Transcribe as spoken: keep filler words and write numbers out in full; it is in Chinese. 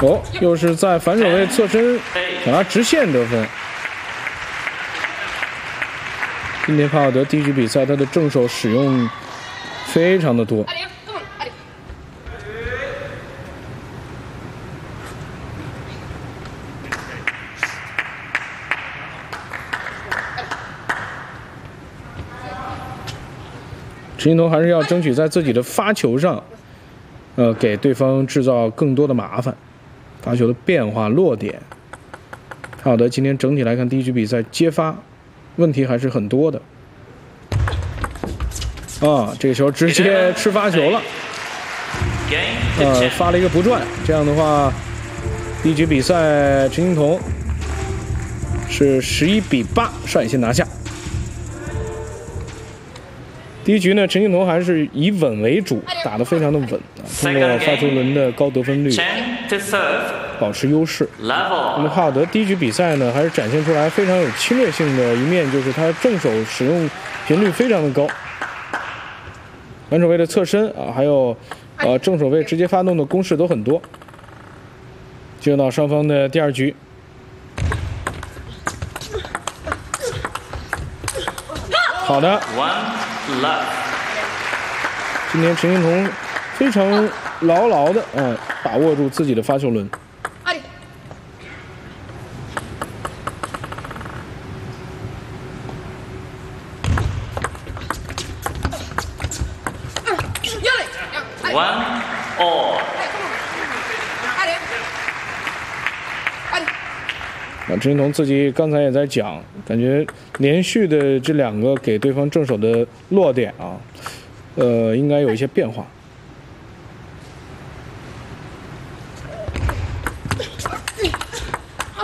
哦，又是在反手位侧身想拿直线得分。今天帕奥德第一局比赛他的正手使用非常的多。陈金童还是要争取在自己的发球上，呃，给对方制造更多的麻烦。发球的变化、落点，帕奥德今天整体来看，第一局比赛接发问题还是很多的。啊，这个球直接吃发球了，呃，发了一个不转。这样的话，第一局比赛陈金童是十一比八率先拿下。第一局呢，陈金童还是以稳为主，打得非常的稳啊，通过发球轮的高得分率保持优势。那么帕奥德第一局比赛呢，还是展现出来非常有侵略性的一面，就是他正手使用频率非常的高，反手位的侧身啊，还有呃正手位直接发动的攻势都很多。进入到双方的第二局。好的。今天陈金童非常牢牢的啊把握住自己的发球轮。 One all。 啊，陈金童自己刚才也在讲，感觉连续的这两个给对方正手的落点啊，呃，应该有一些变化。